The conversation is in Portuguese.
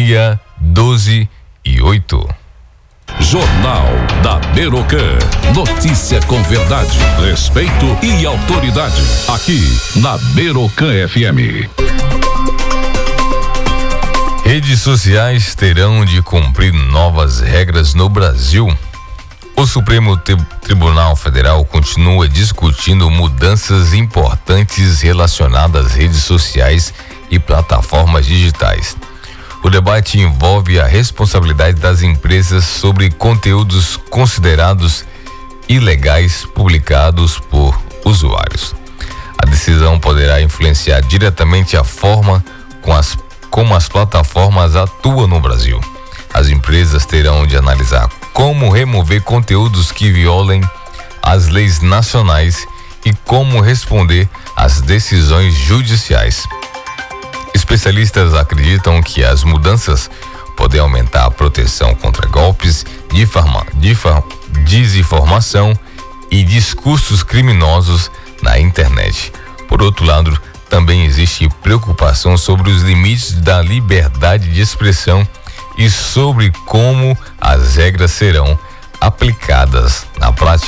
meia-dia, 12:08. Jornal da Berocan. Notícia com verdade, respeito e autoridade. Aqui na Berocan FM. Redes sociais terão de cumprir novas regras no Brasil. O Supremo Tribunal Federal continua discutindo mudanças importantes relacionadas às redes sociais e plataformas digitais. O debate envolve a responsabilidade das empresas sobre conteúdos considerados ilegais publicados por usuários. A decisão poderá influenciar diretamente a forma como as plataformas atuam no Brasil. As empresas terão de analisar como remover conteúdos que violem as leis nacionais e como responder às decisões judiciais. Especialistas acreditam que as mudanças podem aumentar a proteção contra golpes, desinformação e discursos criminosos na internet. Por outro lado, também existe preocupação sobre os limites da liberdade de expressão e sobre como as regras serão aplicadas na prática.